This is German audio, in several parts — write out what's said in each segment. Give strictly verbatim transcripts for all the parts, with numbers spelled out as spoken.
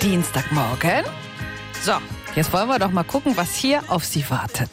Dienstagmorgen. So, jetzt wollen wir doch mal gucken, was hier auf Sie wartet.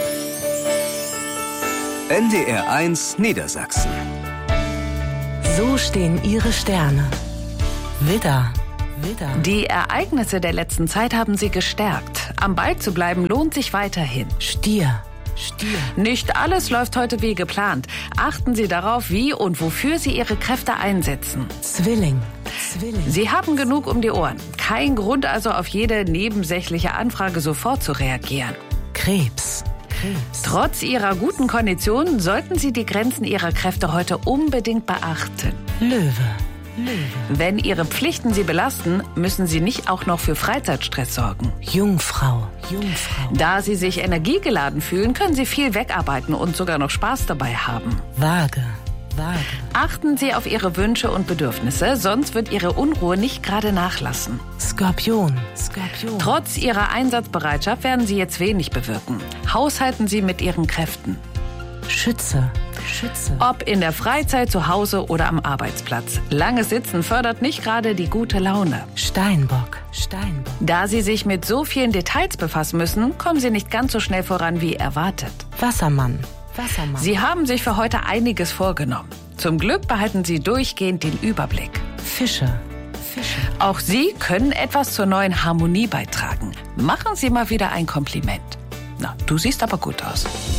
N D R eins Niedersachsen. So stehen Ihre Sterne. Widder, Widder. Die Ereignisse der letzten Zeit haben Sie gestärkt. Am Ball zu bleiben lohnt sich weiterhin. Stier, Stier. Nicht alles läuft heute wie geplant. Achten Sie darauf, wie und wofür Sie Ihre Kräfte einsetzen. Zwilling, Zwilling. Sie haben genug um die Ohren. Kein Grund also, auf jede nebensächliche Anfrage sofort zu reagieren. Krebs, Krebs. Trotz Ihrer guten Kondition sollten Sie die Grenzen Ihrer Kräfte heute unbedingt beachten. Löwe, Löwe. Wenn Ihre Pflichten Sie belasten, müssen Sie nicht auch noch für Freizeitstress sorgen. Jungfrau, Jungfrau. Da Sie sich energiegeladen fühlen, können Sie viel wegarbeiten und sogar noch Spaß dabei haben. Waage, Waage. Achten Sie auf Ihre Wünsche und Bedürfnisse, sonst wird Ihre Unruhe nicht gerade nachlassen. Skorpion, Skorpion. Trotz Ihrer Einsatzbereitschaft werden Sie jetzt wenig bewirken. Haushalten Sie mit Ihren Kräften. Schütze, Schütze. Ob in der Freizeit, zu Hause oder am Arbeitsplatz. Langes Sitzen fördert nicht gerade die gute Laune. Steinbock, Steinbock. Da Sie sich mit so vielen Details befassen müssen, kommen Sie nicht ganz so schnell voran wie erwartet. Wassermann, Wassermann. Sie haben sich für heute einiges vorgenommen. Zum Glück behalten Sie durchgehend den Überblick. Fische, Fische. Auch Sie können etwas zur neuen Harmonie beitragen. Machen Sie mal wieder ein Kompliment. Na, du siehst aber gut aus.